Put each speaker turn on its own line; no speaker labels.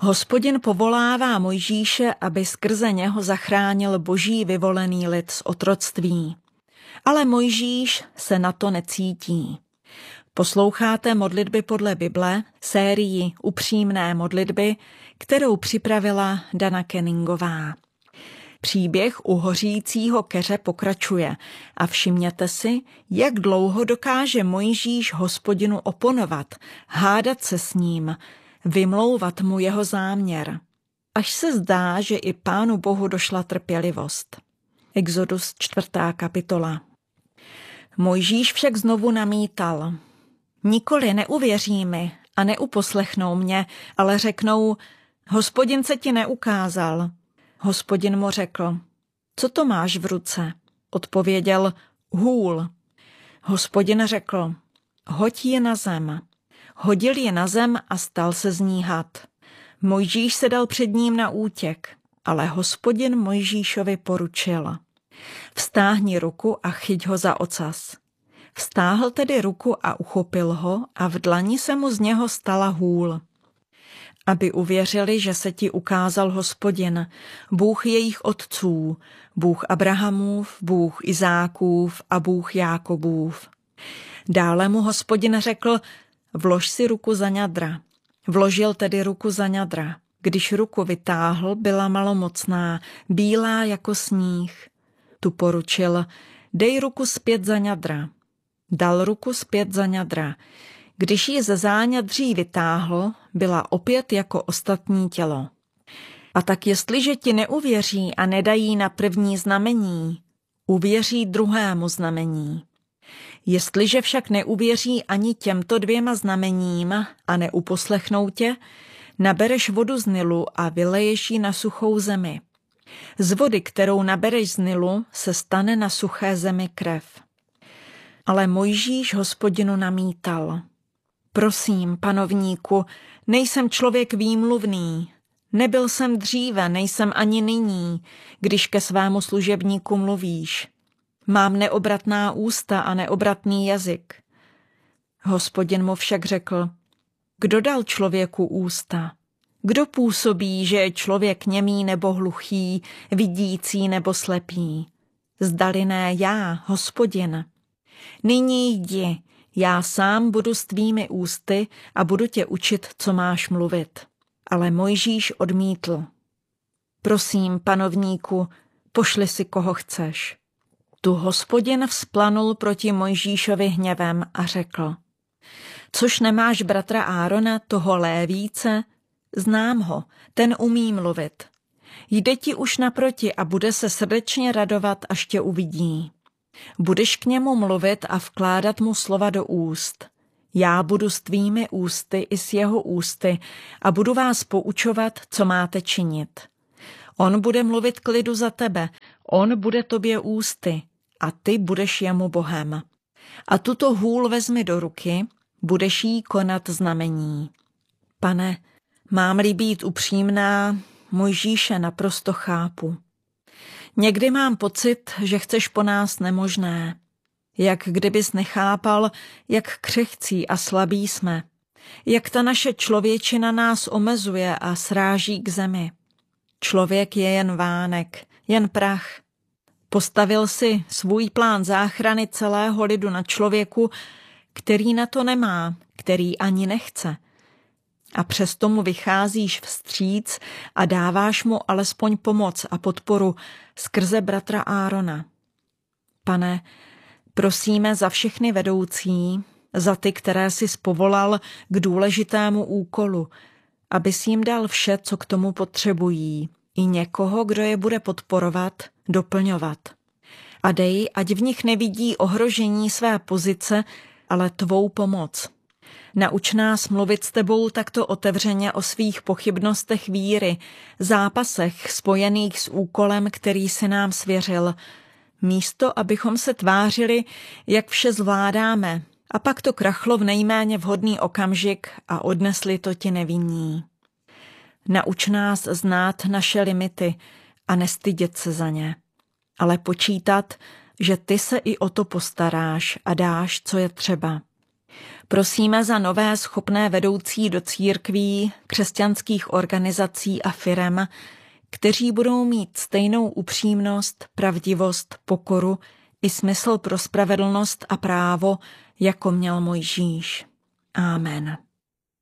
Hospodin povolává Mojžíše, aby skrze něho zachránil boží vyvolený lid z otroctví. Ale Mojžíš se na to necítí. Posloucháte modlitby podle Bible, sérii Upřímné modlitby, kterou připravila Dana Kenningová. Příběh u hořícího keře pokračuje a všimněte si, jak dlouho dokáže Mojžíš Hospodinu oponovat, hádat se s ním, vymlouvat mu jeho záměr. Až se zdá, že i Pánu Bohu došla trpělivost. Exodus 4. kapitola. Mojžíš však znovu namítal. Nikoli neuvěří mi a neuposlechnou mě, ale řeknou, Hospodin se ti neukázal. Hospodin mu řekl, co to máš v ruce? Odpověděl, hůl. Hospodin řekl, hoď ji na zem. Hodil ji na zem a stal se z ní had. Mojžíš se dal před ním na útěk, ale Hospodin Mojžíšovi poručil. Vztáhni ruku a chyť ho za ocas. Vztáhl tedy ruku a uchopil ho a v dlani se mu z něho stala hůl. Aby uvěřili, že se ti ukázal Hospodin, Bůh jejich otců, Bůh Abrahamův, Bůh Izákův a Bůh Jákobův. Dále mu Hospodin řekl, vlož si ruku za ňadra. Vložil tedy ruku za ňadra. Když ruku vytáhl, byla malomocná, bílá jako sníh. Tu poručil, dej ruku zpět za ňadra. Dal ruku zpět za ňadra. Když ji ze záňadří vytáhl, byla opět jako ostatní tělo. A tak jestliže ti neuvěří a nedají na první znamení, uvěří druhému znamení. Jestliže však neuvěří ani těmto dvěma znamením a neuposlechnou tě, nabereš vodu z Nilu a vyleješ ji na suchou zemi. Z vody, kterou nabereš z Nilu, se stane na suché zemi krev. Ale Mojžíš Hospodinu namítal. Prosím, panovníku, nejsem člověk výmluvný. Nebyl jsem dříve, nejsem ani nyní, když ke svému služebníku mluvíš. Mám neobratná ústa a neobratný jazyk. Hospodin mu však řekl, kdo dal člověku ústa? Kdo působí, že je člověk němý nebo hluchý, vidící nebo slepý? Zdali ne já, Hospodin. Nyní jdi, já sám budu s tvými ústy a budu tě učit, co máš mluvit. Ale Mojžíš odmítl. Prosím, panovníku, pošli si, koho chceš. Tu Hospodin vzplanul proti Mojžíšovi hněvem a řekl, což nemáš bratra Árona, toho Lévíce? Znám ho, ten umí mluvit. Jde ti už naproti a bude se srdečně radovat, až tě uvidí. Budeš k němu mluvit a vkládat mu slova do úst. Já budu s tvými ústy i s jeho ústy a budu vás poučovat, co máte činit. On bude mluvit k lidu za tebe, on bude tobě ústy a ty budeš jemu Bohem. A tuto hůl vezmi do ruky, budeš jí konat znamení. Pane, mám-li být upřímná, Mojžíše naprosto chápu. Někdy mám pocit, že chceš po nás nemožné. Jak kdybys nechápal, jak křehcí a slabí jsme. Jak ta naše člověčina nás omezuje a sráží k zemi. Člověk je jen vánek, jen prach. Postavil si svůj plán záchrany celého lidu na člověku, který na to nemá, který ani nechce. A přesto mu vycházíš vstříc a dáváš mu alespoň pomoc a podporu skrze bratra Árona. Pane, prosíme za všechny vedoucí, za ty, které jsi povolal k důležitému úkolu, abys jim dal vše, co k tomu potřebují, i někoho, kdo je bude podporovat, doplňovat. A dej, ať v nich nevidí ohrožení své pozice, ale tvou pomoc. Nauč nás mluvit s tebou takto otevřeně o svých pochybnostech víry, zápasech spojených s úkolem, který si nám svěřil, místo abychom se tvářili, jak vše zvládáme, a pak to krachlo v nejméně vhodný okamžik a odnesli to ti nevinní. Nauč nás znát naše limity a nestydět se za ně, ale počítat, že ty se i o to postaráš a dáš, co je třeba. Prosíme za nové schopné vedoucí do církví, křesťanských organizací a firem, kteří budou mít stejnou upřímnost, pravdivost, pokoru i smysl pro spravedlnost a právo, jako měl Mojžíš. Amen.